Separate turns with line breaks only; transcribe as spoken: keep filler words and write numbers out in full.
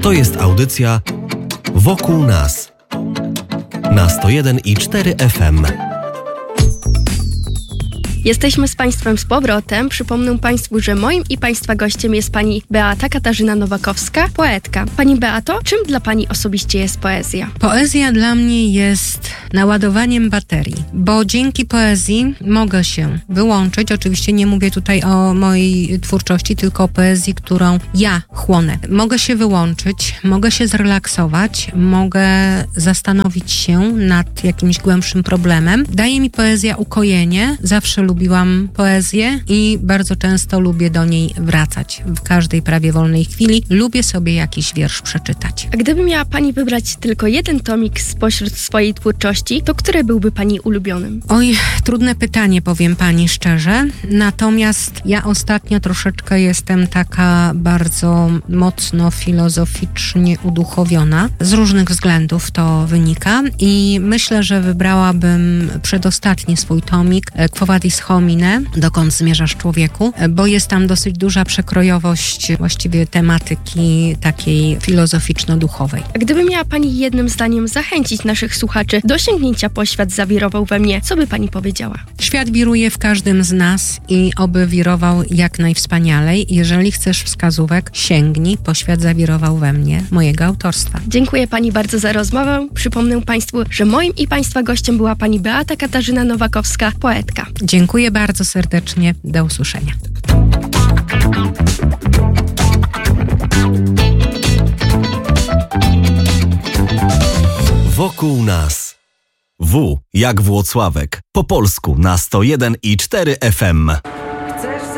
To jest audycja Wokół nas na sto jeden i cztery F M.
Jesteśmy z Państwem z powrotem. Przypomnę Państwu, że moim i Państwa gościem jest Pani Beata Katarzyna Nowakowska, poetka. Pani Beato, czym dla Pani osobiście jest poezja?
Poezja dla mnie jest naładowaniem baterii, bo dzięki poezji mogę się wyłączyć. Oczywiście nie mówię tutaj o mojej twórczości, tylko o poezji, którą ja chłonę. Mogę się wyłączyć, mogę się zrelaksować, mogę zastanowić się nad jakimś głębszym problemem. Daje mi poezja ukojenie. Zawsze lubię Lubiłam poezję i bardzo często lubię do niej wracać. W każdej prawie wolnej chwili lubię sobie jakiś wiersz przeczytać.
A gdyby miała Pani wybrać tylko jeden tomik spośród swojej twórczości, to który byłby Pani ulubionym?
Oj, trudne pytanie, powiem Pani szczerze. Natomiast ja ostatnio troszeczkę jestem taka bardzo mocno filozoficznie uduchowiona. Z różnych względów to wynika i myślę, że wybrałabym przedostatni swój tomik Quo Vadis Homine, dokąd zmierzasz człowieku, bo jest tam dosyć duża przekrojowość właściwie tematyki takiej filozoficzno-duchowej.
A gdyby miała Pani jednym zdaniem zachęcić naszych słuchaczy do sięgnięcia po Świat zawirował we mnie, co by Pani powiedziała?
Świat wiruje w każdym z nas i oby wirował jak najwspanialej. Jeżeli chcesz wskazówek, sięgnij po Świat zawirował we mnie, mojego autorstwa.
Dziękuję Pani bardzo za rozmowę. Przypomnę Państwu, że moim i Państwa gościem była Pani Beata Katarzyna Nowakowska, poetka.
Dziękuję bardzo serdecznie. Do usłyszenia.
Wokół nas. W jak Włocławek. Po polsku na sto jeden i cztery F M.